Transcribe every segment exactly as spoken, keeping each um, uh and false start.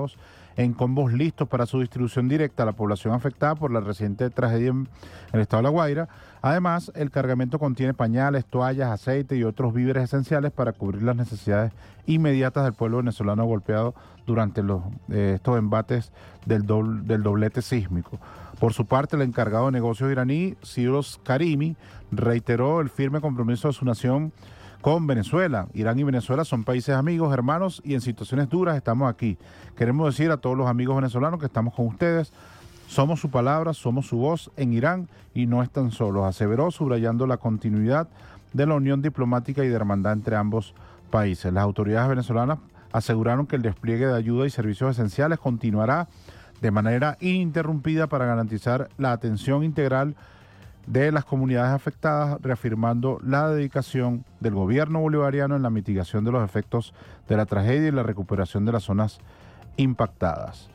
enviados en combos listos para su distribución directa a la población afectada por la reciente tragedia en el estado de La Guaira. Además, el cargamento contiene pañales, toallas, aceite y otros víveres esenciales para cubrir las necesidades inmediatas del pueblo venezolano golpeado durante los, eh, estos embates del, doble, del doblete sísmico. Por su parte, el encargado de negocios iraní, Cyrus Karimi, reiteró el firme compromiso de su nación con Venezuela. Irán y Venezuela son países amigos, hermanos, y en situaciones duras estamos aquí. Queremos decir a todos los amigos venezolanos que estamos con ustedes. Somos su palabra, somos su voz en Irán y no están solos, aseveró, subrayando la continuidad de la unión diplomática y de hermandad entre ambos países. Las autoridades venezolanas aseguraron que el despliegue de ayuda y servicios esenciales continuará de manera ininterrumpida para garantizar la atención integral de las comunidades afectadas, reafirmando la dedicación del gobierno bolivariano en la mitigación de los efectos de la tragedia y la recuperación de las zonas impactadas.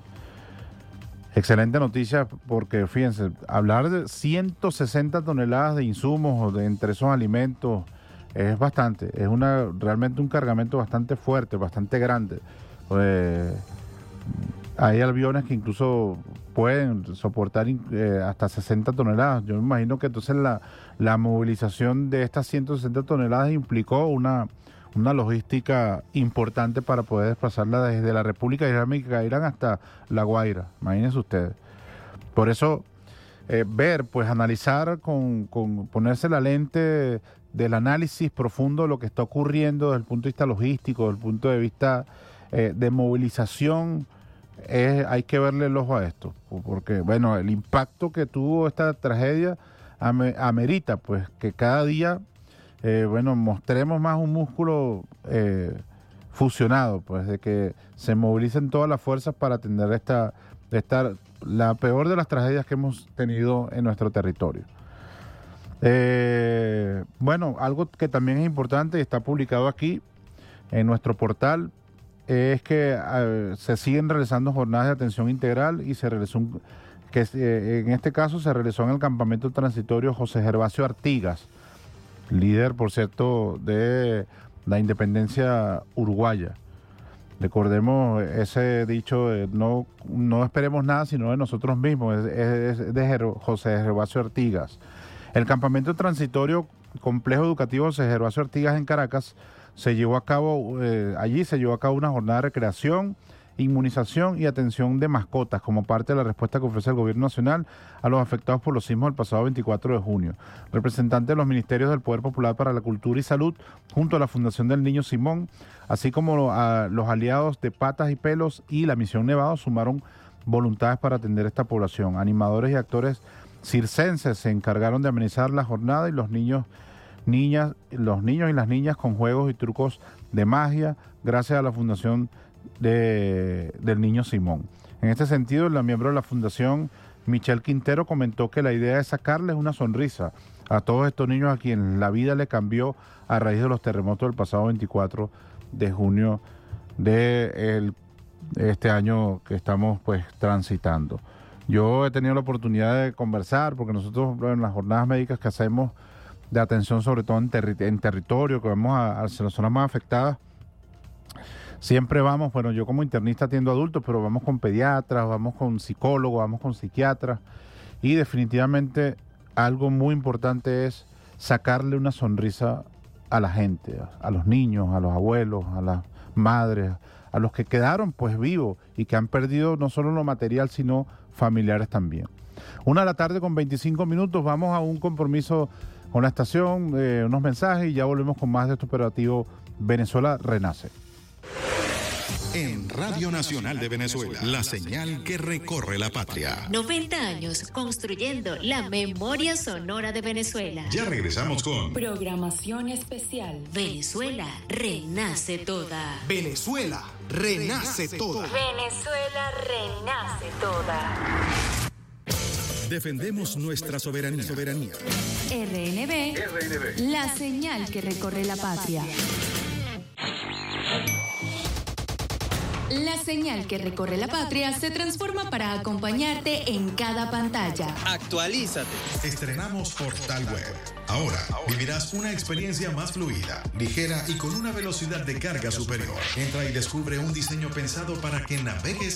Excelente noticia porque, fíjense, hablar de ciento sesenta toneladas de insumos de entre esos alimentos es bastante, es una realmente un cargamento bastante fuerte, bastante grande. Eh, hay aviones que incluso pueden soportar eh, hasta sesenta toneladas. Yo me imagino que entonces la, la movilización de estas ciento sesenta toneladas implicó una, una logística importante para poder desplazarla desde la República Islámica de Irán hasta La Guaira. Imagínense ustedes. Por eso, eh, ver, pues analizar, con, con ponerse la lente del análisis profundo de lo que está ocurriendo desde el punto de vista logístico, desde el punto de vista eh, de movilización, Es, hay que verle el ojo a esto, porque bueno, el impacto que tuvo esta tragedia amerita pues que cada día eh, bueno, mostremos más un músculo eh, fusionado, pues de que se movilicen todas las fuerzas para atender esta, esta la peor de las tragedias que hemos tenido en nuestro territorio. Eh, bueno, algo que también es importante y está publicado aquí en nuestro portal es que eh, se siguen realizando jornadas de atención integral y se realizó un, que eh, en este caso se realizó en el campamento transitorio José Gervasio Artigas, líder, por cierto, de la independencia uruguaya. Recordemos ese dicho de no, no esperemos nada sino de nosotros mismos, es, es de Ger, José Gervasio Artigas. El campamento transitorio Complejo Educativo José Gervasio Artigas en Caracas se llevó a cabo, eh, allí se llevó a cabo una jornada de recreación, inmunización y atención de mascotas como parte de la respuesta que ofrece el gobierno nacional a los afectados por los sismos del pasado veinticuatro de junio. Representantes de los ministerios del Poder Popular para la Cultura y Salud, junto a la Fundación del Niño Simón, así como a los aliados de Patas y Pelos y la Misión Nevado, sumaron voluntades para atender a esta población. Animadores y actores circenses se encargaron de amenizar la jornada y los niños Niñas, los niños y las niñas con juegos y trucos de magia, gracias a la Fundación de, del Niño Simón. En este sentido, la miembro de la Fundación, Michelle Quintero, comentó que la idea es sacarles una sonrisa a todos estos niños a quienes la vida le cambió a raíz de los terremotos del pasado veinticuatro de junio de el, este año que estamos pues transitando. Yo he tenido la oportunidad de conversar, porque nosotros en las jornadas médicas que hacemos de atención, sobre todo en, terri en territorio, que vamos a, a las zonas más afectadas, siempre vamos, bueno, yo como internista atiendo adultos, pero vamos con pediatras, vamos con psicólogos, vamos con psiquiatras, y definitivamente algo muy importante es sacarle una sonrisa a la gente, a, a los niños, a los abuelos, a las madres, a los que quedaron pues vivos y que han perdido no solo lo material, sino familiares también. Una de la tarde con veinticinco minutos, vamos a un compromiso con la estación, eh, unos mensajes y ya volvemos con más de este operativo Venezuela Renace. En Radio Nacional de Venezuela, la señal que recorre la patria. noventa años construyendo la memoria sonora de Venezuela. Ya regresamos con programación especial. Venezuela renace toda. Venezuela renace toda. Venezuela renace toda. Defendemos nuestra soberanía. soberanía. R N B, R N B, la señal que recorre la patria. La señal que recorre la patria se transforma para acompañarte en cada pantalla. Actualízate. Estrenamos Portal Web. Ahora vivirás una experiencia más fluida, ligera y con una velocidad de carga superior. Entra y descubre un diseño pensado para que navegues